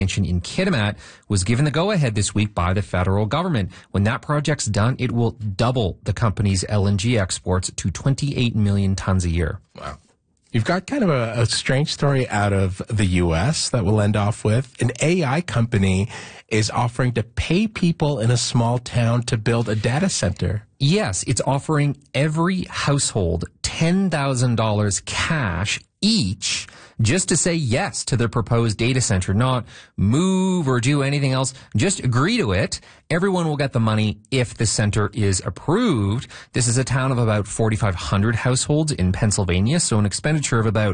expansion in Kitimat was given the go-ahead this week by the federal government. When that project's done, it will double the company's LNG exports to 28 million tons a year. Wow. You've got kind of a strange story out of the U.S. that we'll end off with. An AI company is offering to pay people in a small town to build a data center. Yes, it's offering every household $10,000 cash each just to say yes to their proposed data center, not move or do anything else. Just agree to it. Everyone will get the money if the center is approved. This is a town of about 4,500 households in Pennsylvania, so an expenditure of about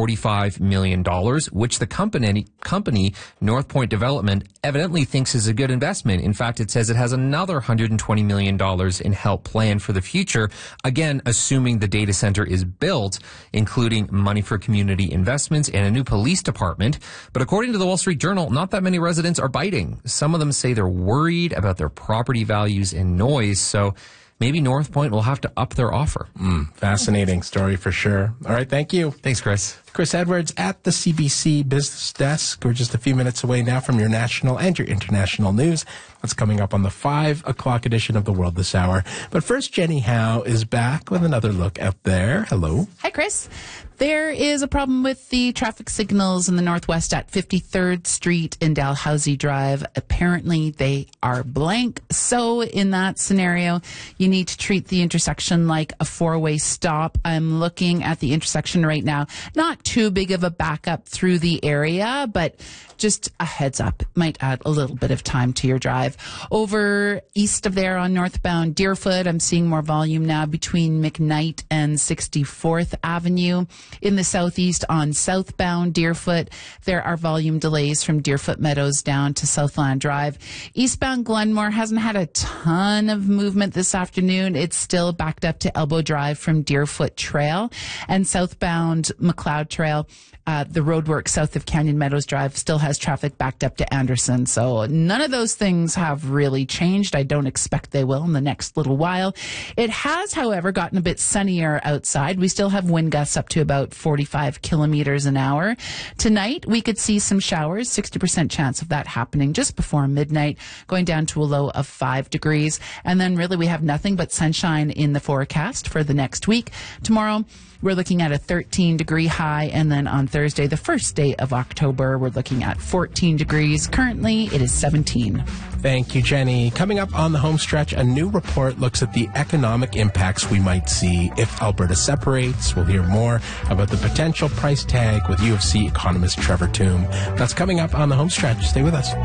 $45 million, which the company, North Point Development, evidently thinks is a good investment. In fact, it says it has another $120 million in help planned for the future, again, assuming the data center is built, including money for community investments and a new police department. But according to the Wall Street Journal, not that many residents are biting. Some of them say they're worried about their property values and noise, so maybe North Point will have to up their offer. Fascinating story for sure. All right, thank you. Thanks, Chris. Chris Edwards at the CBC Business Desk. We're just a few minutes away now from your national and your international news. That's coming up on the 5 o'clock edition of The World This Hour. But first, Jenny Howe is back with another look out there. Hello. Hi, Chris. There is a problem with the traffic signals in the Northwest at 53rd Street and Dalhousie Drive. Apparently, they are blank. So in that scenario, you need to treat the intersection like a four-way stop. I'm looking at the intersection right now. Not too big of a backup through the area, but just a heads up. It might add a little bit of time to your drive. Over east of there on northbound Deerfoot, I'm seeing more volume now between McKnight and 64th Avenue. In the southeast on southbound Deerfoot, there are volume delays from Deerfoot Meadows down to Southland Drive. Eastbound Glenmore hasn't had a ton of movement this afternoon. It's still backed up to Elbow Drive from Deerfoot Trail. And southbound McLeod Trail, the roadwork south of Canyon Meadows Drive still has traffic backed up to Anderson. So none of those things have really changed. I don't expect they will in the next little while. It has, however, gotten a bit sunnier outside. We still have wind gusts up to about 45 kilometers an hour. Tonight, we could see some showers, 60% chance of that happening just before midnight, going down to a low of 5 degrees. And then really we have nothing but sunshine in the forecast for the next week. Tomorrow, we're looking at a 13-degree high, and then on Thursday, the first day of October, we're looking at 14 degrees. Currently, it is 17. Thank you, Jenny. Coming up on the home stretch, a new report looks at the economic impacts we might see if Alberta separates. We'll hear more about the potential price tag with U of C economist Trevor Tombe. That's coming up on the home stretch. Stay with us.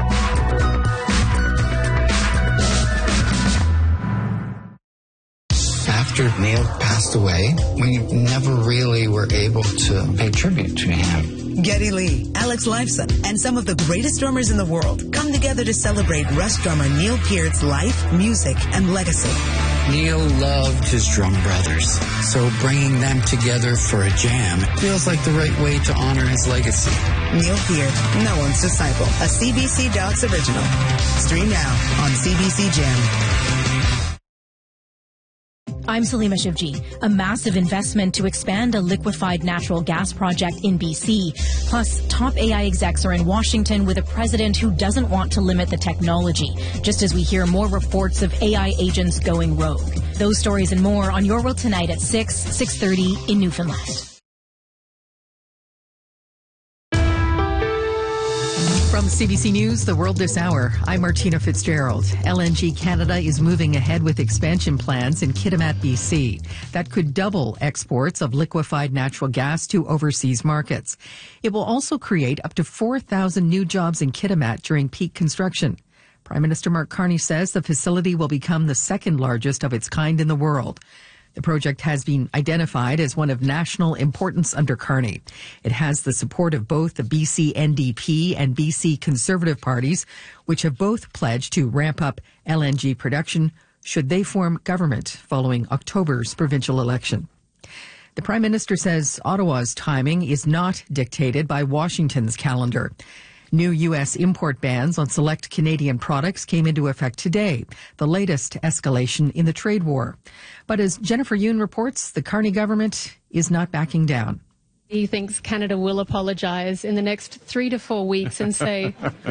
After Neil passed away, we never really were able to pay tribute to him. Geddy Lee, Alex Lifeson, and some of the greatest drummers in the world come together to celebrate Rush drummer Neil Peart's life, music, and legacy. Neil loved his drum brothers, so bringing them together for a jam feels like the right way to honor his legacy. Neil Peart, no one's disciple, a CBC Docs original. Stream now on CBC Gem. I'm Salima Shivji. A massive investment to expand a liquefied natural gas project in BC. Plus, top AI execs are in Washington with a president who doesn't want to limit the technology, just as we hear more reports of AI agents going rogue. Those stories and more on Your World Tonight at 6:30 in Newfoundland. From CBC News, The World This Hour, I'm Martina Fitzgerald. LNG Canada is moving ahead with expansion plans in Kitimat, BC. That could double exports of liquefied natural gas to overseas markets. It will also create up to 4,000 new jobs in Kitimat during peak construction. Prime Minister Mark Carney says the facility will become the second largest of its kind in the world. The project has been identified as one of national importance under Carney. It has the support of both the BC NDP and BC Conservative parties, which have both pledged to ramp up LNG production should they form government following October's provincial election. The Prime Minister says Ottawa's timing is not dictated by Washington's calendar. New U.S. import bans on select Canadian products came into effect today, the latest escalation in the trade war. But as Jennifer Yoon reports, the Carney government is not backing down. He thinks Canada will apologise in the next 3 to 4 weeks and say,